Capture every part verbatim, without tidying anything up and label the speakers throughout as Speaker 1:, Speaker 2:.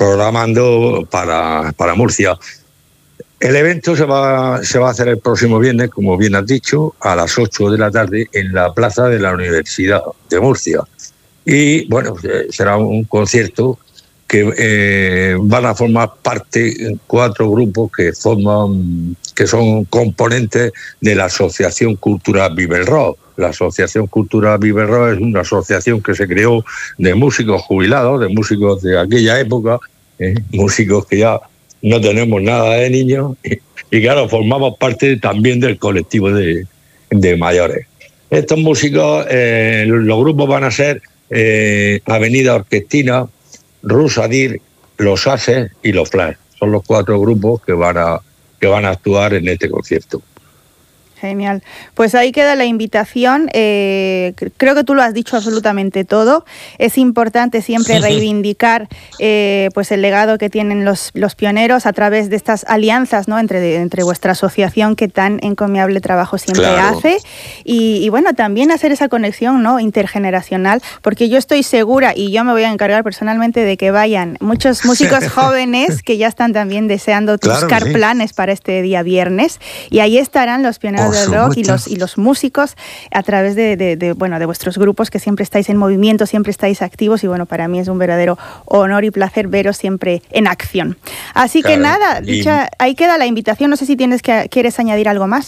Speaker 1: programando para, para Murcia. El evento se va, se va a hacer el próximo viernes, como bien has dicho, a las ocho de la tarde en la plaza de la Universidad de Murcia. Y bueno, será un concierto que eh, van a formar parte cuatro grupos que forman, que son componentes de la Asociación Cultural Vive el Rock. La Asociación Cultural Vive el Rock es una asociación que se creó de músicos jubilados, de músicos de aquella época, eh, músicos que ya no tenemos nada de niños, y, y claro, formamos parte también del colectivo de, de mayores. Estos músicos, eh, los grupos van a ser eh, Avenida Orquestina, Rusadir, Los Ases y Los Flash. Son los cuatro grupos que van a, que van a actuar en este concierto.
Speaker 2: Genial. Pues ahí queda la invitación. Eh, creo que tú lo has dicho absolutamente todo. Es importante siempre reivindicar eh, pues el legado que tienen los, los pioneros a través de estas alianzas, ¿no? entre, entre vuestra asociación, que tan encomiable trabajo siempre claro. hace. Y, y bueno, también hacer esa conexión, ¿no? intergeneracional, porque yo estoy segura, y yo me voy a encargar personalmente de que vayan muchos músicos jóvenes que ya están también deseando claro buscar sí. planes para este día viernes. Y ahí estarán los pioneros del rock y los, y los músicos a través de, de, de, bueno, de vuestros grupos, que siempre estáis en movimiento, siempre estáis activos, y bueno, para mí es un verdadero honor y placer veros siempre en acción. Así claro, que nada, y... dicha, ahí queda la invitación. No sé si tienes que, quieres añadir algo más.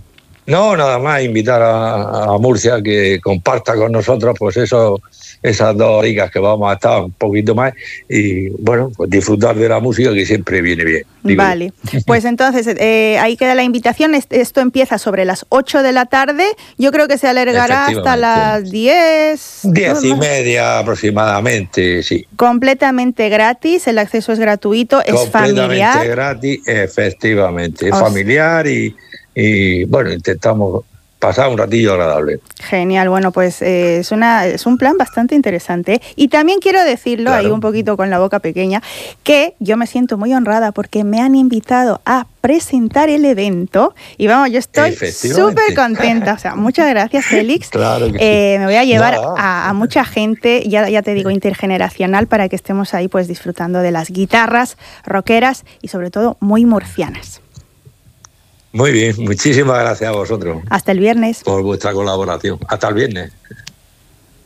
Speaker 1: No, nada más invitar a, a Murcia que comparta con nosotros pues eso, esas dos horitas que vamos a estar un poquito más, y bueno, pues disfrutar de la música, que siempre viene bien. Digo.
Speaker 2: Vale, pues entonces eh, ahí queda la invitación. Esto empieza sobre las ocho de la tarde, yo creo que se alargará hasta las diez.
Speaker 1: Diez y media aproximadamente, sí.
Speaker 2: Completamente gratis, el acceso es gratuito, es familiar.
Speaker 1: Completamente gratis, efectivamente, es Os... familiar y... Y bueno, intentamos pasar un ratillo agradable.
Speaker 2: Genial, bueno, pues eh, es, una, es un plan bastante interesante. Y también quiero decirlo, claro. ahí un poquito con la boca pequeña, que yo me siento muy honrada porque me han invitado a presentar el evento. Y vamos, yo estoy súper contenta. O sea, muchas gracias, Félix.
Speaker 1: Claro que
Speaker 2: eh,
Speaker 1: sí.
Speaker 2: Me voy a llevar a, a mucha gente, ya, ya te digo, intergeneracional, para que estemos ahí pues disfrutando de las guitarras rockeras y sobre todo muy murcianas.
Speaker 1: Muy bien, muchísimas gracias a vosotros.
Speaker 2: Hasta el viernes.
Speaker 1: Por vuestra colaboración. Hasta el viernes.